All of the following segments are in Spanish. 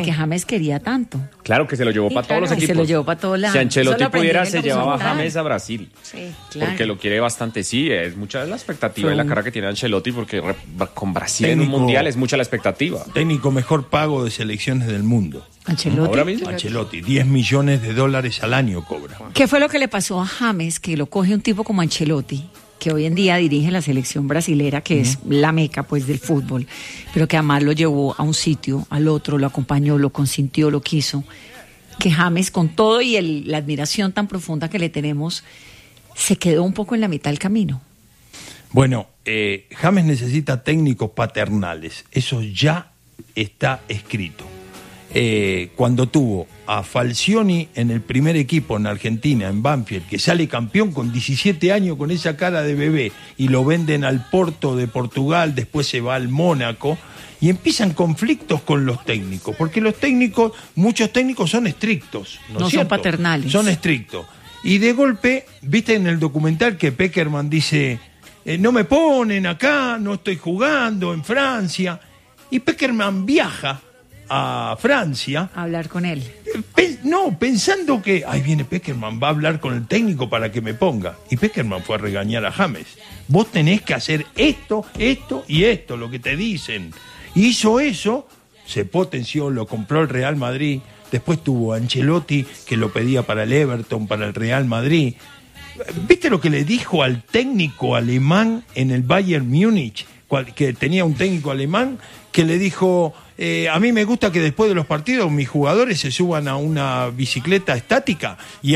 que James quería tanto. Claro que se lo llevó para todos los equipos. Se lo llevó para todos lados. Si Ancelotti pudiera, se llevaba a James a Brasil. Sí, claro. Porque lo quiere bastante, sí, es mucha la expectativa y la cara que tiene Ancelotti, porque con Brasil en un mundial es mucha la expectativa. Técnico mejor pago de selecciones del mundo. Ancelotti. ¿Ahora mismo? Ancelotti, $10 millones al año cobra. ¿Qué fue lo que le pasó a James, que lo coge un tipo como Ancelotti, que hoy en día dirige la selección brasilera, que es la meca pues del fútbol, pero que además lo llevó a un sitio, al otro, lo acompañó, lo consintió, lo quiso, que James, con todo y la admiración tan profunda que le tenemos, se quedó un poco en la mitad del camino? Bueno, James necesita técnicos paternales, eso ya está escrito. Cuando tuvo a Falcioni en el primer equipo en Argentina, en Banfield, que sale campeón con 17 años con esa cara de bebé, y lo venden al Porto de Portugal, después se va al Mónaco, y empiezan conflictos con los técnicos, porque muchos técnicos son estrictos, ¿no son paternales. Son estrictos. Y de golpe, viste en el documental que Peckerman dice, no me ponen acá, no estoy jugando en Francia, y Peckerman viaja a Francia A hablar con él. Pensando que ahí viene Peckerman, va a hablar con el técnico para que me ponga, y Peckerman fue a regañar a James. Vos tenés que hacer esto y esto, lo que te dicen. Hizo eso, se potenció, lo compró el Real Madrid, después tuvo a Ancelotti que lo pedía para el Everton, para el Real Madrid. ¿Viste lo que le dijo al técnico alemán en el Bayern Múnich? Que tenía un técnico alemán que le dijo, a mí me gusta que después de los partidos mis jugadores se suban a una bicicleta estática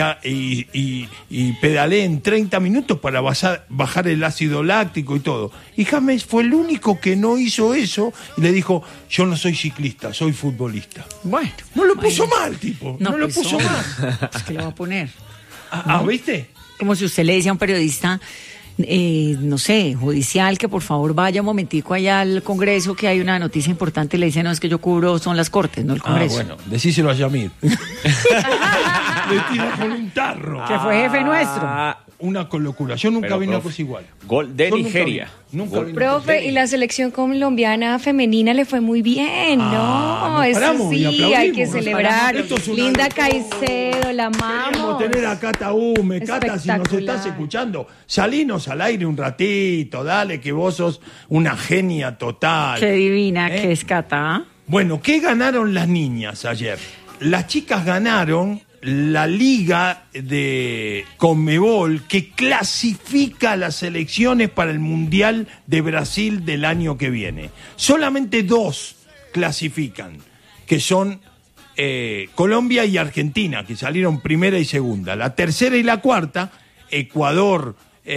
y pedaleen 30 minutos para bajar el ácido láctico y todo. Y James fue el único que no hizo eso y le dijo, yo no soy ciclista, soy futbolista. Bueno. No lo puso mal, tipo. No lo puso mal. Es que lo va a poner. ¿Viste? Como si usted le dice a un periodista, no sé, judicial, que por favor vaya un momentico allá al Congreso, que hay una noticia importante, y le dice, no, es que yo cubro, son las Cortes, no el Congreso. Bueno, decíselo a Yamir. Le tira con un tarro. Que fue jefe nuestro. Una locura. Yo nunca vi una cosa igual. Gol de Nigeria. Nunca vi. Profe, y la selección colombiana femenina le fue muy bien, ¿no? Eso sí, hay que celebrar. Linda Caicedo, la amamos. Queremos tener a Cata Hume. Cata, si nos estás escuchando, salinos al aire un ratito, dale, que vos sos una genia total. Qué divina que es Cata. Bueno, ¿qué ganaron las niñas ayer? Las chicas ganaron la Liga de Conmebol, que clasifica a las selecciones para el Mundial de Brasil del año que viene. Solamente 2 clasifican, que son Colombia y Argentina, que salieron primera y segunda. La tercera y la cuarta, Ecuador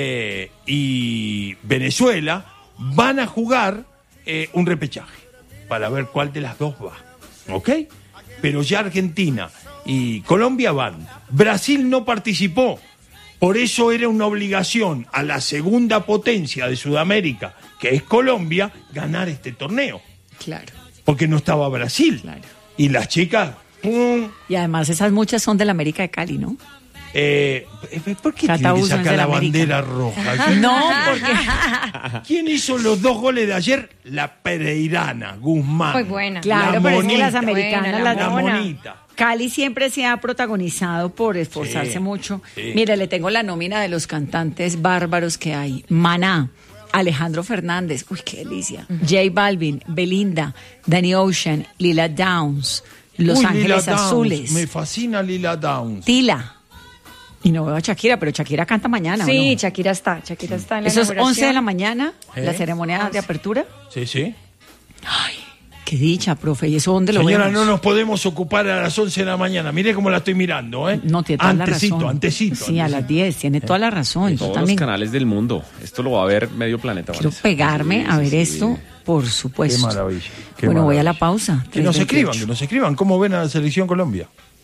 y Venezuela, van a jugar un repechaje para ver cuál de las dos va. ¿Ok? Pero ya Argentina y Colombia van. Brasil no participó. Por eso era una obligación a la segunda potencia de Sudamérica, que es Colombia, ganar este torneo. Claro. Porque no estaba Brasil. Claro. Y las chicas... Y además esas muchas son de la América de Cali, ¿no? ¿Por qué tiene que sacar la bandera roja? No, porque... ¿Quién hizo los 2 goles de ayer? La Pereirana, Guzmán. Muy buena. Claro, pero es que las americanas, Buena, la monita. Cali siempre se ha protagonizado por esforzarse mucho. Sí. Mire, le tengo la nómina de los cantantes bárbaros que hay. Maná, Alejandro Fernández, uy, qué delicia. J Balvin, Belinda, Danny Ocean, Lila Downs, Los Ángeles Lila Azules. Downs, me fascina Lila Downs. Tila. Y no veo a Shakira, pero Shakira canta mañana, Sí, ¿o no? Shakira está en la Eso es inauguración. 11 de la mañana, la ¿Eh? ceremonia de apertura. Sí. Ay, qué dicha, profe. ¿Y eso dónde lo Señora, vemos? no nos podemos ocupar a las 11 de la mañana. Mire cómo la estoy mirando, ¿eh? No, tiene toda la razón. Antecito. Sí, a las 10, tiene toda la razón. Yo Todos también los canales del mundo. Esto lo va a ver medio planeta. quiero Vanessa. pegarme a ver Sí. esto, por supuesto. Qué maravilla. qué Bueno, voy a maravilla. la pausa. Que nos 3:28. escriban cómo ven a la selección Colombia.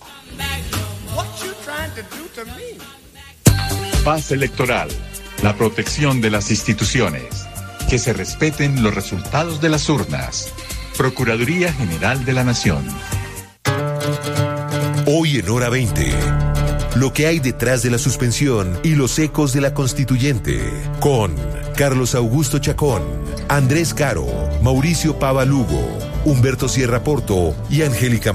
Paz electoral, la protección de las instituciones, que se respeten los resultados de las urnas. Procuraduría General de la Nación. Hoy en Hora 20, lo que hay detrás de la suspensión y los ecos de la constituyente, con Carlos Augusto Chacón, Andrés Caro, Mauricio Pava Lugo, Humberto Sierra Porto y Angélica